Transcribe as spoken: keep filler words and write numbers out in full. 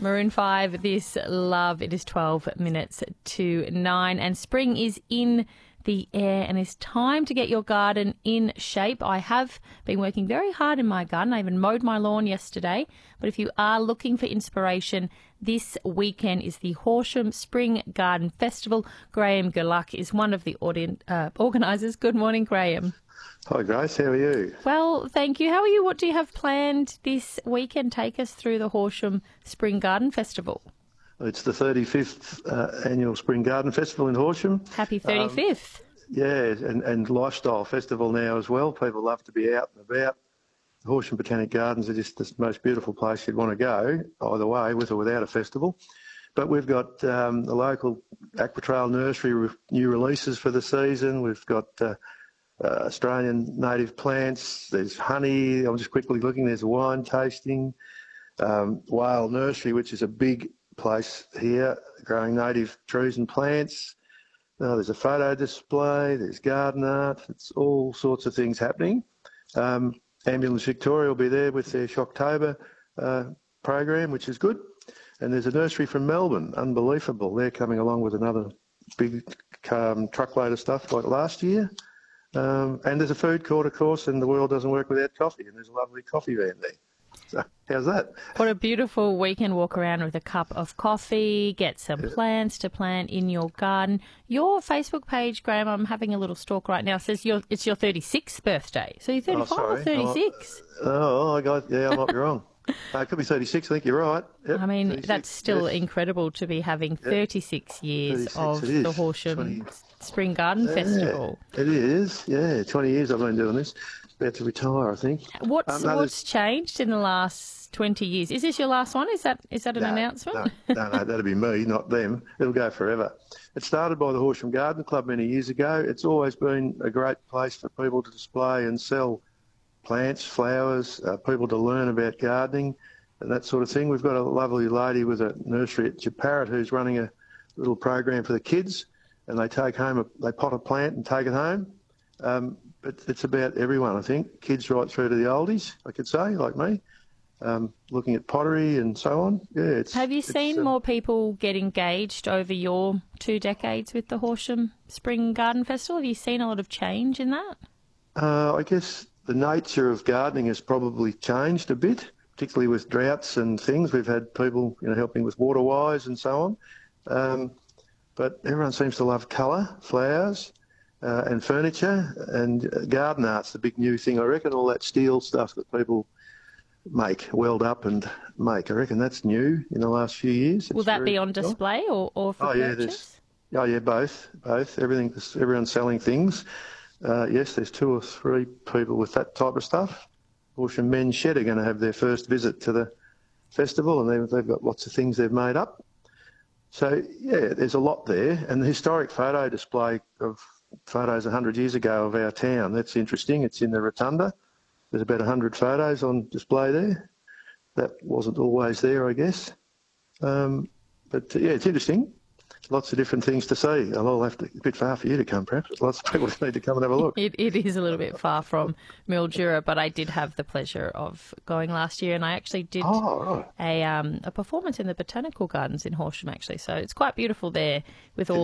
Maroon five, This Love. It is twelve minutes to nine and spring is in the air and it's time to get your garden in shape. I have been working very hard in my garden. I even mowed my lawn yesterday. But if you are looking for inspiration, this weekend is the Horsham Spring Garden Festival. Graham Gulluck is one of the audien- uh, organisers. Good morning, Graham. Hi Grace, how are you? Well, thank you. How are you? What do you have planned this weekend? Take us through the Horsham Spring Garden Festival. It's the thirty-fifth uh, annual Spring Garden Festival in Horsham. Happy thirty-fifth. Um, yeah, and, and lifestyle festival now as well. People love to be out and about. The Horsham Botanic Gardens are just the most beautiful place you'd want to go, either way, with or without a festival. But we've got um, the local Aquatrail Nursery with new releases for the season. We've got uh, uh, Australian native plants. There's honey. I'm just quickly looking. There's wine tasting. Um, Whale Nursery, which is a big place here, growing native trees and plants. Uh, there's a photo display, there's garden art, it's all sorts of things happening. Um, Ambulance Victoria will be there with their Shocktober uh, program, which is good. And there's a nursery from Melbourne, unbelievable. They're coming along with another big um, truckload of stuff like last year. Um, and there's a food court, of course, and the world doesn't work without coffee, and there's a lovely coffee van there. So, how's that? What a beautiful weekend walk around with a cup of coffee, get some yeah. plants to plant in your garden. Your Facebook page, Graham, I'm having a little stalk right now, says your, it's your thirty-sixth birthday. So you're thirty-five oh, or thirty-six? Oh, oh, I got, yeah, I might be wrong. No, it could be thirty-six, I think you're right. Yep, I mean, that's still yes. incredible to be having yep. thirty-six years thirty-six, of the Horsham twenty Spring Garden yeah, Festival. It is, yeah. twenty years I've been doing this. About to retire, I think. What's um, no, what's changed in the last twenty years? Is this your last one? Is that is that an no, announcement? No, no, no, that'll be me, not them. It'll go forever. It started by the Horsham Garden Club many years ago. It's always been a great place for people to display and sell plants, flowers, uh, people to learn about gardening and that sort of thing. We've got a lovely lady with a nursery at Japarrit who's running a little program for the kids, and they take home a, they pot a plant and take it home. Um, but it's about everyone, I think, kids right through to the oldies, I could say, like me, um, looking at pottery and so on. Yeah. It's, Have you seen um, more people get engaged over your two decades with the Horsham Spring Garden Festival? Have you seen a lot of change in that? Uh, I guess the nature of gardening has probably changed a bit, particularly with droughts and things. We've had people, you know, helping with water wires and so on. Um, but everyone seems to love colour, flowers, Uh, and furniture, and garden art's the big new thing. I reckon all that steel stuff that people make, weld up and make, I reckon that's new in the last few years. Will it's that very, be on display or, or for oh, yeah, purchase? Oh, yeah, both, both. Everything, everyone's selling things. Uh, yes, there's two or three people with that type of stuff. Horsham Men's Shed are going to have their first visit to the festival, and they've, they've got lots of things they've made up. So, yeah, there's a lot there. And the historic photo display of photos one hundred years ago of our town. That's interesting. It's in the Rotunda. There's about one hundred photos on display there. That wasn't always there, I guess. Um, but, uh, yeah, it's interesting. Lots of different things to see. I'll have to, a bit far for you to come, perhaps. Lots of people need to come and have a look. It, it is a little bit far from Mildura, but I did have the pleasure of going last year, and I actually did oh, right. a um, a performance in the Botanical Gardens in Horsham, actually. So it's quite beautiful there with all